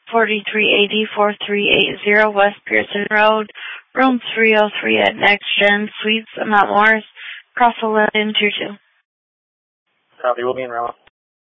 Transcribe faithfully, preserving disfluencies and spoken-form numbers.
forty-three eighty, forty-three eighty West Pearson Road, room three oh three at Next Gen Suites, Mount Morris, Crossville, two two. Copy, we'll be in route.